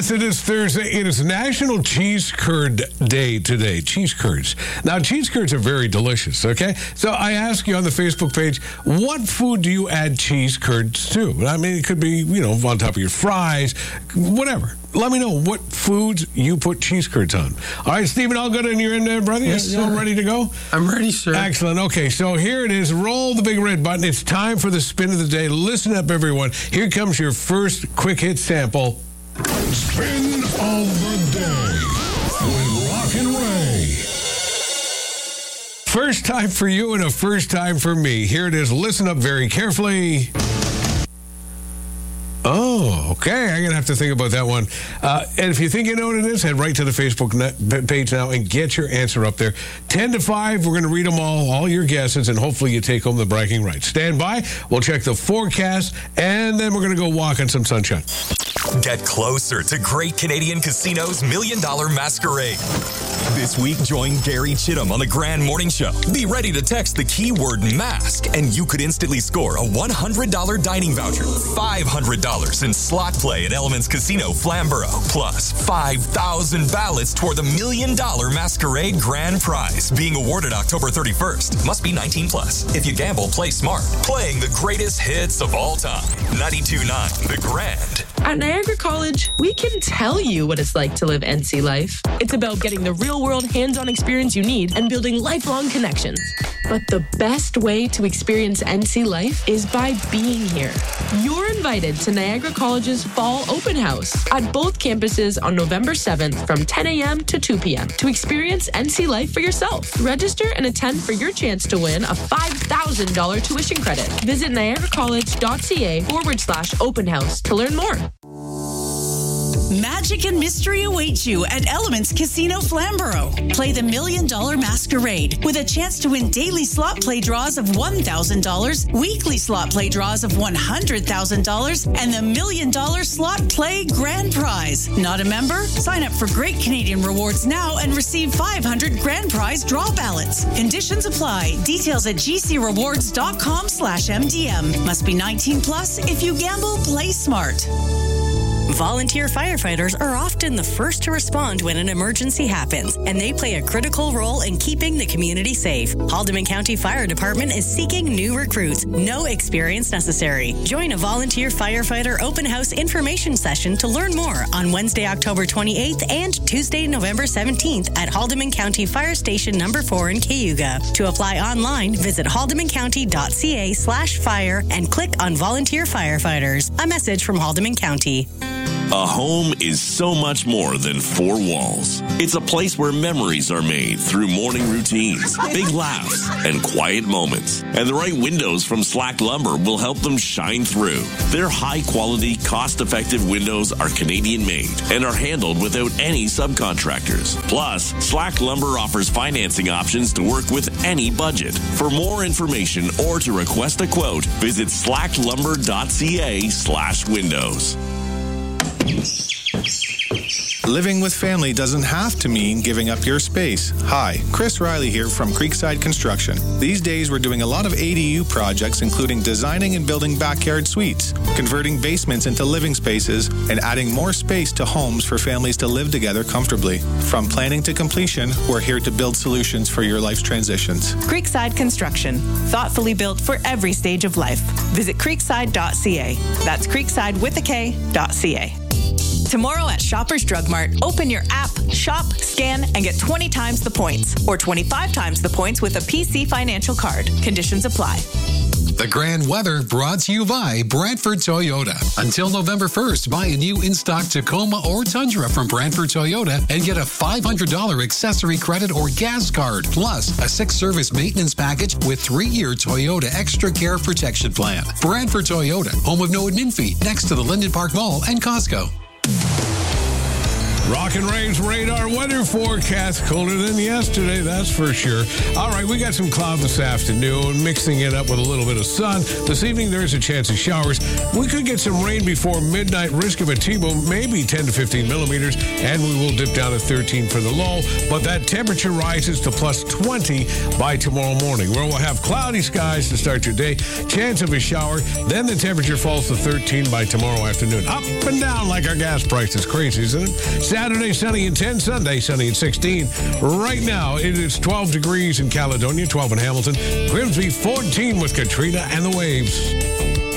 Yes, it is Thursday. It is National Cheese Curd Day today. Cheese curds. Now, cheese curds are very delicious, okay? So I ask you on the Facebook page, what food do you add cheese curds to? I mean, it could be, on top of your fries, whatever. Let me know what foods you put cheese curds on. All right, Stephen, all good in your end there, brother? Yes, you all ready to go? I'm ready, sir. Excellent. Okay, so here it is. Roll the big red button. It's time for the spin of the day. Listen up, everyone. Here comes your first quick hit sample. Spin of the day with Rock and Ray. First time for you and a first time for me. Here it is. Listen up very carefully. Oh, okay. I'm going to have to think about that one. And if you think you know what it is, head right to the Facebook page now and get your answer up there. 10 to 5, we're going to read them all your guesses, and hopefully you take home the bragging rights. Stand by. We'll check the forecast, and then we're going to go walk in some sunshine. Get closer to Great Canadian Casino's $1 Million Masquerade. This week, join Gary Chittum on the Grand Morning Show. Be ready to text the keyword mask, and you could instantly score a $100 dining voucher, $500 in slot play at Elements Casino Flamborough, plus 5,000 ballots toward the $1 Million Masquerade Grand Prize, being awarded October 31st. Must be 19 plus. If you gamble, play smart. Playing the greatest hits of all time. 92.9 The Grand. At Niagara College, we can tell you what it's like to live NC life. It's about getting the real-world hands-on experience you need and building lifelong connections. But the best way to experience NC life is by being here. You're invited to Niagara College's Fall Open House at both campuses on November 7th from 10 a.m. to 2 p.m. to experience NC life for yourself. Register and attend for your chance to win a $5,000 tuition credit. Visit niagaracollege.ca/open house to learn more. Magic and mystery await you at Elements Casino Flamborough. Play the $1 Million Masquerade with a chance to win daily slot play draws of $1,000, weekly slot play draws of $100,000, and the $1 Million Slot Play Grand Prize. Not a member? Sign up for Great Canadian Rewards now and receive 500 Grand Prize draw ballots. Conditions apply. Details at gcrewards.com/MDM. Must be 19 plus. If you gamble, play smart. Volunteer firefighters are often the first to respond when an emergency happens, and they play a critical role in keeping the community safe. Haldimand County Fire Department is seeking new recruits. No experience necessary. Join a volunteer firefighter open house information session to learn more on Wednesday, October 28th and Tuesday, November 17th at Haldimand County Fire Station number 4 in Cayuga. To apply online, visit haldimandcounty.ca/fire and click on Volunteer Firefighters. A message from Haldimand County. A home is so much more than four walls. It's a place where memories are made through morning routines, big laughs, and quiet moments. And the right windows from Slack Lumber will help them shine through. Their high-quality, cost-effective windows are Canadian-made and are handled without any subcontractors. Plus, Slack Lumber offers financing options to work with any budget. For more information or to request a quote, visit slacklumber.ca/windows. Living with family doesn't have to mean giving up your space. Hi, Chris Riley here from Creekside Construction. These days we're doing a lot of ADU projects, including designing and building backyard suites, converting basements into living spaces, and adding more space to homes for families to live together comfortably. From planning to completion, we're here to build solutions for your life's transitions. Creekside Construction, thoughtfully built for every stage of life. Visit creekside.ca. That's creekside.ca. Tomorrow at Shoppers Drug Mart, open your app, shop, scan, and get 20 times the points, or 25 times the points with a PC Financial Card. Conditions apply. The grand weather brought to you by Brantford Toyota. Until November 1st, buy a new in-stock Tacoma or Tundra from Brantford Toyota and get a $500 accessory credit or gas card, plus a 6-service maintenance package with 3-year Toyota Extra Care Protection Plan. Brantford Toyota, home of no admin fee, next to the Linden Park Mall and Costco. Rock and Rave's radar weather forecast. Colder than yesterday, that's for sure. All right, we got some cloud this afternoon, mixing it up with a little bit of sun. This evening, there's a chance of showers. We could get some rain before midnight, risk of a T-bone, maybe 10 to 15 millimeters, and we will dip down to 13 for the low. But that temperature rises to plus 20 by tomorrow morning, where we'll have cloudy skies to start your day, chance of a shower. Then the temperature falls to 13 by tomorrow afternoon. Up and down like our gas prices. Crazy, isn't it? Saturday, sunny and 10. Sunday, sunny and 16. Right now, it is 12 degrees in Caledonia, 12 in Hamilton. Grimsby, 14 with Katrina and the waves.